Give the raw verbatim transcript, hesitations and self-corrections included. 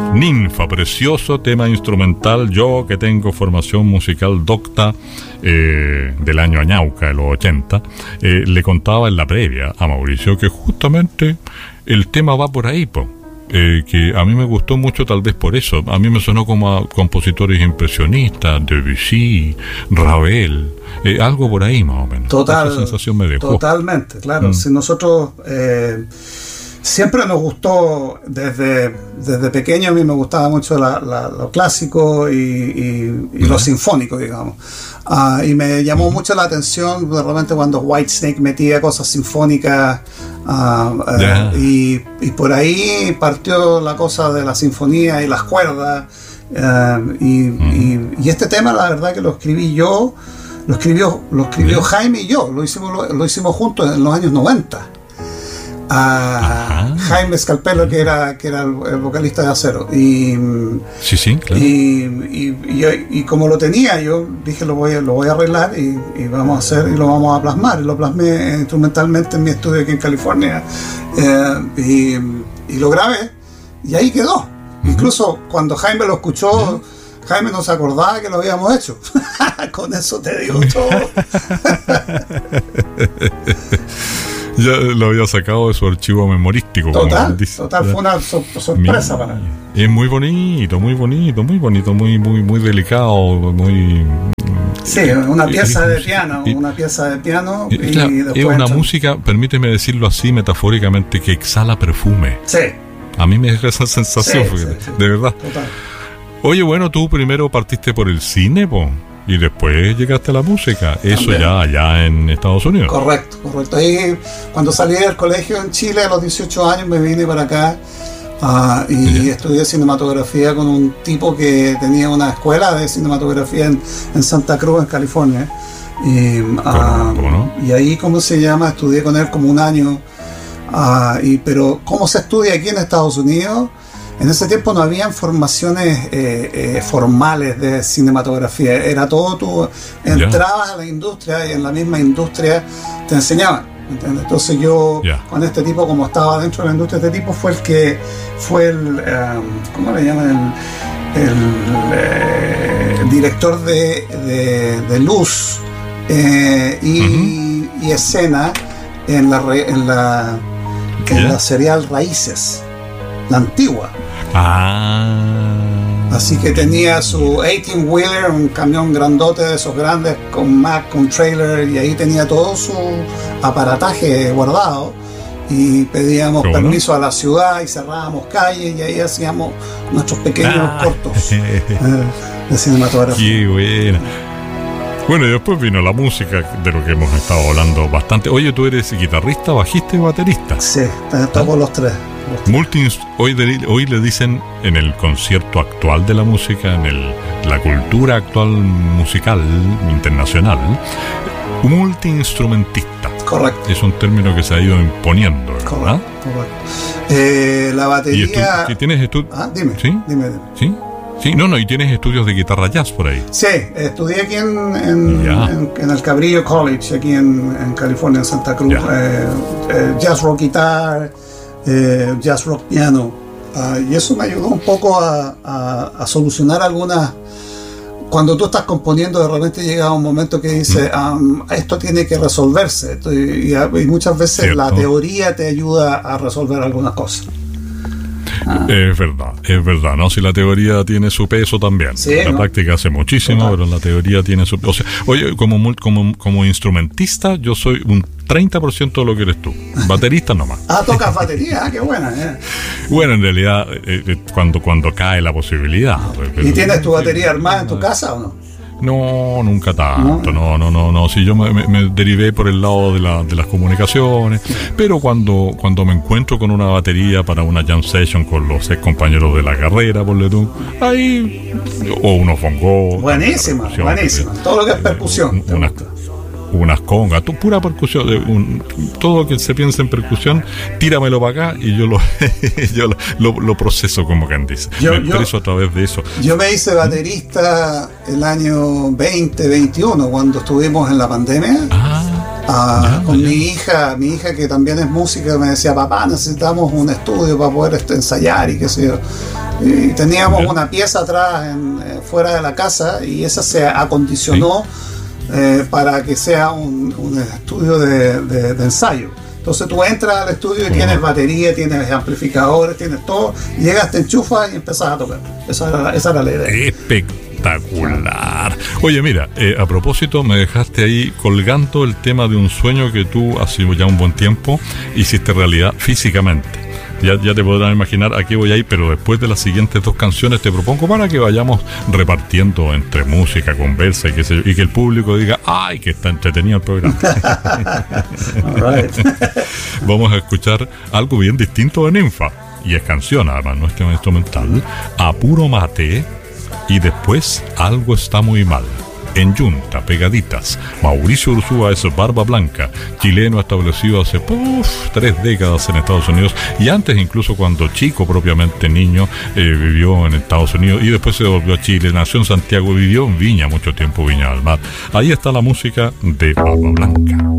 Ninfa, precioso tema instrumental. Yo que tengo formación musical docta eh, del año Añauca, de los ochenta, eh, le contaba en la previa a Mauricio que justamente el tema va por ahí, po. Eh, que a mí me gustó mucho tal vez por eso. A mí me sonó como a compositores impresionistas, Debussy, Ravel, eh, algo por ahí más o menos. Total, esa sensación me dejó. Totalmente, claro. Mm. Si nosotros eh, siempre nos gustó desde, desde pequeño, a mí me gustaba mucho la, la, lo clásico y, y, y lo sinfónico, digamos. Uh, y me llamó uh-huh. mucho la atención de repente cuando Whitesnake metía cosas sinfónicas uh, uh, yeah. y, y por ahí partió la cosa de la sinfonía y las cuerdas. Uh, y, uh-huh. y, y este tema, la verdad que lo escribí yo, lo escribió, lo escribió yeah. Jaime y yo, lo hicimos, lo, lo hicimos juntos en los años noventa. A Jaime Scalpelo, que era que era el, el vocalista de Acero, y sí sí claro. y, y, y, y como lo tenía, yo dije lo voy a, lo voy a arreglar y, y vamos a hacer y lo vamos a plasmar, y lo plasmé instrumentalmente en mi estudio aquí en California, eh, y, y lo grabé y ahí quedó. Uh-huh. Incluso cuando Jaime lo escuchó, uh-huh. Jaime no se acordaba que lo habíamos hecho. Con eso te digo todo. Ya lo había sacado de su archivo memorístico. Total, total, fue una sor- sorpresa Mi, para mí. Es muy bonito, muy bonito, muy bonito, muy, muy, muy delicado, muy. Sí, una pieza de piano, y, una pieza de piano. Y, y la, después es una entonces... música, permíteme decirlo así metafóricamente, que exhala perfume. Sí. A mí me deja esa sensación, sí, sí, sí. De verdad. Total. Oye, bueno, tú primero partiste por el cine, po. Y después llegaste a la música. Eso también. Ya allá en Estados Unidos. Correcto, correcto. Ahí, cuando salí del colegio en Chile a los dieciocho años, me vine para acá uh, y yeah. estudié cinematografía con un tipo que tenía una escuela de cinematografía en, en Santa Cruz, en California. Y, uh, ¿Cómo, cómo no? y ahí, ¿cómo se llama? Estudié con él como un año. Uh, y, pero, ¿cómo se estudia aquí en Estados Unidos? En ese tiempo no habían formaciones eh, eh, formales de cinematografía, era todo, tú entrabas yeah. a la industria y en la misma industria te enseñaban, ¿entiendes? Entonces yo yeah. con este tipo, como estaba dentro de la industria, este tipo fue el que fue el, um, ¿cómo le llaman? El, el, eh, el director de, de, de luz eh, y, uh-huh. y escena en la, en la, en yeah. la serial Raíces, la antigua. Ah. Así que tenía su eighteen wheeler, un camión grandote de esos grandes con Mac, con trailer, y ahí tenía todo su aparataje guardado. Y pedíamos bueno. permiso a la ciudad y cerrábamos calles y ahí hacíamos nuestros pequeños ah. cortos eh, de cinematografía. Qué buena. Bueno, y después vino la música, de lo que hemos estado hablando bastante. Oye, ¿tú eres guitarrista, bajista y baterista? Sí, toco ¿Ah? los tres. Multi, hoy, de, hoy le dicen en el concierto actual de la música, en el, la cultura actual musical internacional, multiinstrumentista. Correcto. Es un término que se ha ido imponiendo, ¿verdad? Correcto, correcto. Eh, la batería... ¿Y estu- tienes estudios? Ah, dime, ¿Sí? dime, dime. ¿Sí? Sí, no, no, y tienes estudios de guitarra jazz por ahí. Sí, estudié aquí en, en, en, en el Cabrillo College, aquí en, en California, en Santa Cruz. Eh, eh, jazz rock guitar, eh, jazz rock piano. Uh, y eso me ayudó un poco a, a, a solucionar algunas... Cuando tú estás componiendo, de repente llega un momento que dices, mm. um, esto tiene que resolverse. Esto, y, y muchas veces ¿Cierto? La teoría te ayuda a resolver algunas cosas. Ah. Es verdad, es verdad, ¿no? Si la teoría tiene su peso también. Sí, la ¿no? práctica hace muchísimo, Total. Pero la teoría tiene su peso. O sea, oye, como, como, como instrumentista, yo soy un treinta por ciento de lo que eres tú. Baterista nomás. Ah, tocas batería, ah, qué buena. Eh. Bueno, en realidad, eh, eh, cuando, cuando cae la posibilidad. ¿Y tienes tu batería armada en tu casa o no? No, nunca tanto, no, no, no, no. Si yo me, me, me derivé por el lado de, la, de las comunicaciones, pero cuando, cuando me encuentro con una batería para una jam session con los ex compañeros de la carrera, ponle tú, ahí, o unos bongos. Buenísima, buenísima. Todo lo que es percusión. Eh, una, unas congas, tu, pura percusión, un, todo lo que se piensa en percusión, tíramelo para acá y yo lo yo lo, lo, lo proceso, como quien dice. Yo, me expreso yo, a través de eso. Yo me hice baterista el año veinte veintiuno, cuando estuvimos en la pandemia. Ah, ah, ya, con ya. mi hija, mi hija que también es música, me decía, papá, necesitamos un estudio para poder este, ensayar y qué sé yo. Y teníamos Bien. una pieza atrás en, eh, fuera de la casa y esa se acondicionó sí. eh, para que sea un, un estudio de, de, de ensayo. Entonces tú entras al estudio y tienes batería, tienes amplificadores, tienes todo, llegas, te enchufas y empezás a tocar. Esa era, esa era la idea. Espectacular. Oye, mira, eh, a propósito, me dejaste ahí colgando el tema de un sueño que tú hace ya un buen tiempo hiciste realidad físicamente. Ya, ya te podrás imaginar a qué voy a ir, pero después de las siguientes dos canciones te propongo para que vayamos repartiendo entre música, conversa y que, se, y que el público diga, ¡ay, que está entretenido el programa! Right. Vamos a escuchar algo bien distinto de Ninfa, y es canción además, no es tema instrumental, A Puro Mate, y después Algo Está Muy Mal. En Yunta, pegaditas. Mauricio Ursúa es barba blanca, chileno establecido hace uf, tres décadas en Estados Unidos, y antes incluso cuando chico, propiamente niño, eh, vivió en Estados Unidos y después se volvió a Chile, nació en Santiago y vivió en Viña mucho tiempo, Viña del Mar. Ahí está la música de Barba Blanca.